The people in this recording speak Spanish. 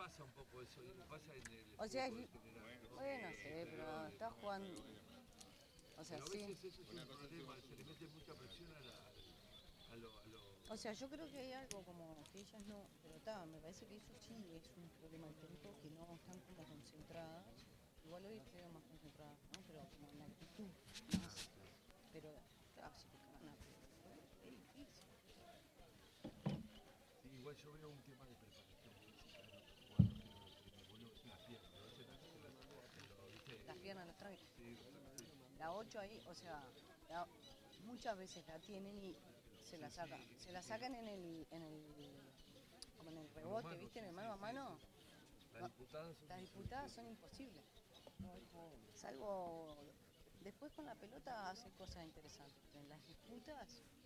pasa un poco eso, y pasa en el O sea, fútbol en general, ¿no? bueno, sí, pero estás jugando. O sea, Pero a sí. veces eso es un problema, se le mete mucha presión a lo. O sea, yo creo que hay algo como que ellas no, pero está, me parece que eso sí es un problema del tiempo, que no están como concentradas. Igual hoy estoy más concentrada, ¿no? Pero como en la actitud más. Pero, claro, si te cagan a es difícil. Sí, igual yo veo un tema de preparación física en otros jugadores que no lo tenemos. Bueno, las piernas, a veces Las ¿viste? piernas, los tranques. Sí, sí. La 8 ahí, o sea, muchas veces la tienen y se la Sí, sacan. sí, Se la sacan como en el mano a rebote, mano, ¿viste? sí, En el sí, mano a sí, sí. mano. Las No, disputadas las son disputadas son difíciles. imposibles. Salvo después con la pelota hace cosas interesantes. En las disputas